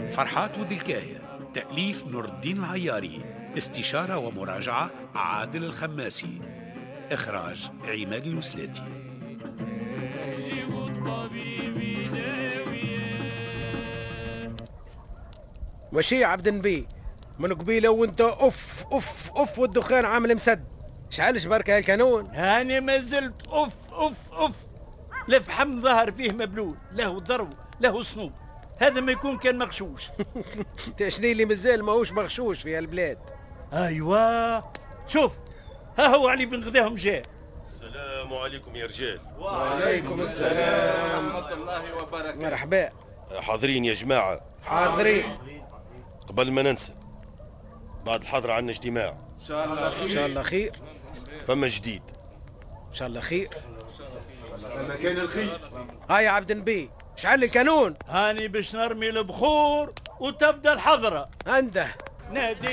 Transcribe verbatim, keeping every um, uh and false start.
فرحات ود الكاهية، تأليف نور الدين العياري، استشارة ومراجعة عادل الخماسي، إخراج عماد الوسلاتي. وشي يا عبد النبي من قبيله وانت اوف اوف اوف والدخان عامل مسد، شعلش بركة الكانون؟ هاني ما زلت اوف اوف اوف. الفحم ظهر فيه مبلول، له ضرب له صنوب، هذا ما يكون كان مغشوش. تشني لي مازال ماهوش مغشوش في هالبلاد. ايوا شوف، ها هو علي بن غداهم جاء. السلام عليكم يا رجال. وعليكم السلام ورحمة الله وبركاته. مرحبا. حاضرين يا جماعة؟ حاضرين. قبل ما ننسى، بعد الحضرة عندنا اجتماع. ان شاء الله خير. ان شاء الله خير. فما جديد. ان شاء الله خير. فما كان الخير. ها يا عبد النبي شعل الكانون. هاني باش نرمي البخور وتبدا الحضرة. عنده نادي